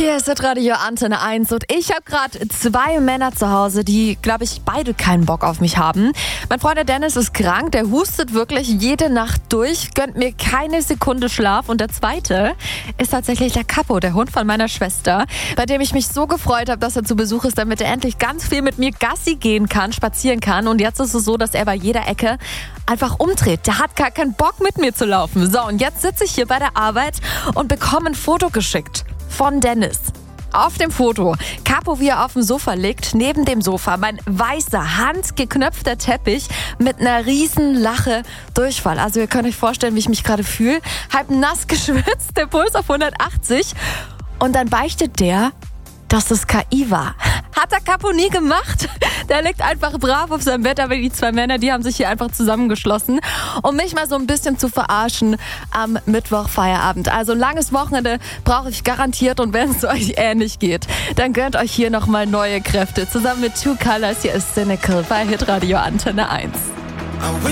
Hier ist Radio Antenne 1 und ich habe gerade 2 Männer zu Hause, die, glaube ich, beide keinen Bock auf mich haben. Mein Freund der Dennis ist krank, der hustet wirklich jede Nacht durch, gönnt mir keine Sekunde Schlaf. Und der zweite ist tatsächlich der Capo, der Hund von meiner Schwester, bei dem ich mich so gefreut habe, dass er zu Besuch ist, damit er endlich ganz viel mit mir Gassi gehen kann, spazieren kann. Und jetzt ist es so, dass er bei jeder Ecke einfach umdreht. Der hat gar keinen Bock, mit mir zu laufen. So, und jetzt sitze ich hier bei der Arbeit und bekomme ein Foto geschickt von Dennis. Auf dem Foto, Capo, wie er auf dem Sofa liegt, neben dem Sofa mein weißer, handgeknöpfter Teppich mit einer riesen Lache Durchfall. Also ihr könnt euch vorstellen, wie ich mich gerade fühle. Halb nass geschwitzt, der Puls auf 180. Und dann beichtet der, dass es KI war. Hat der Capo nie gemacht. Der liegt einfach brav auf seinem Bett, aber die 2 Männer, die haben sich hier einfach zusammengeschlossen, um mich mal so ein bisschen zu verarschen am Mittwoch Feierabend. Also langes Wochenende brauche ich garantiert, und wenn es euch ähnlich geht, dann gönnt euch hier nochmal neue Kräfte. Zusammen mit Two Colors, hier ist Cynical bei Hitradio Antenne 1.